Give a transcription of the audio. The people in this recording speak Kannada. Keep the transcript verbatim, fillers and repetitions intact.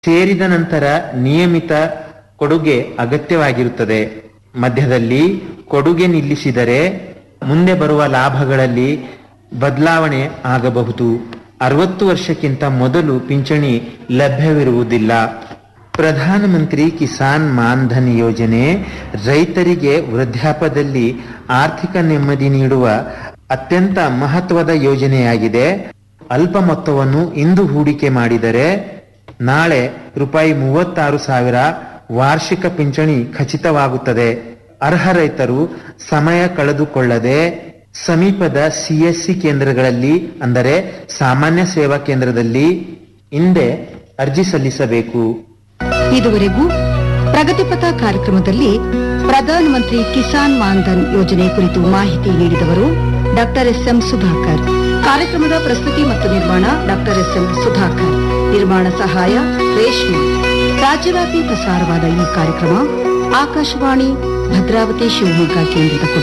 ಸೇರಿದ ನಂತರ ನಿಯಮಿತ ಕೊಡುಗೆ ಅಗತ್ಯವಾಗಿರುತ್ತದೆ. ಮಧ್ಯದಲ್ಲಿ ಕೊಡುಗೆ ನಿಲ್ಲಿಸಿದರೆ ಮುಂದೆ ಬರುವ ಲಾಭಗಳಲ್ಲಿ ಬದಲಾವಣೆ ಆಗಬಹುದು. ಅರವತ್ತು ವರ್ಷಕ್ಕಿಂತ ಮೊದಲು ಪಿಂಚಣಿ ಲಭ್ಯವಿರುವುದಿಲ್ಲ. ಪ್ರಧಾನಮಂತ್ರಿ ಕಿಸಾನ್ ಮಾನ್ ಧನ್ ಯೋಜನೆ ರೈತರಿಗೆ ವೃದ್ಧಾಪ್ಯದಲ್ಲಿ ಆರ್ಥಿಕ ನೆಮ್ಮದಿ ನೀಡುವ ಅತ್ಯಂತ ಮಹತ್ವದ ಯೋಜನೆಯಾಗಿದೆ. ಅಲ್ಪ ಮೊತ್ತವನ್ನು ಇಂದು ಹೂಡಿಕೆ ಮಾಡಿದರೆ ನಾಳೆ ರೂಪಾಯಿ ಮೂವತ್ತಾರು ಸಾವಿರ ವಾರ್ಷಿಕ ಪಿಂಚಣಿ ಖಚಿತವಾಗುತ್ತದೆ. ಅರ್ಹ ರೈತರು ಸಮಯ ಕಳೆದುಕೊಳ್ಳದೆ ಸಮೀಪದ ಸಿಎಸ್ಸಿ ಕೇಂದ್ರಗಳಲ್ಲಿ ಅಂದರೆ ಸಾಮಾನ್ಯ ಸೇವಾ ಕೇಂದ್ರದಲ್ಲಿ ಹಿಂದೆ ಅರ್ಜಿ ಸಲ್ಲಿಸಬೇಕು. ಇದುವರೆಗೂ ಪ್ರಗತಿಪಥ ಕಾರ್ಯಕ್ರಮದಲ್ಲಿ ಪ್ರಧಾನಮಂತ್ರಿ ಕಿಸಾನ್ ಮಾನ್ ಧನ್ ಯೋಜನೆ ಕುರಿತು ಮಾಹಿತಿ ನೀಡಿದವರು ಡಾಕ್ಟರ್ ಎಸ್ ಎಂ ಸುಧಾಕರ್. ಕಾರ್ಯಕ್ರಮದ ಪ್ರಸ್ತುತಿ ಮತ್ತು ನಿರ್ಮಾಣ ಡಾಕ್ಟರ್ ಎಸ್ ಎಂ ಸುಧಾಕರ್. ನಿರ್ಮಾಣ ಸಹಾಯ ರೇಷ್ಮಾ. ರಾಜ್ಯವ್ಯಾಪಿ ಪ್ರಸಾರವಾದ ಈ ಕಾರ್ಯಕ್ರಮ ಆಕಾಶವಾಣಿ ಭದ್ರಾವತಿ ಶಿವಮೊಗ್ಗ ಕೇಂದ್ರದ